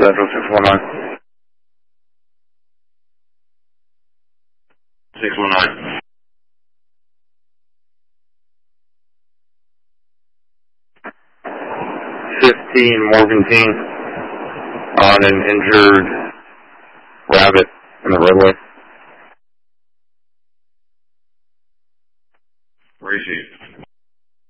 Central 619. 619. 15 Morganton on an injured rabbit in the roadway.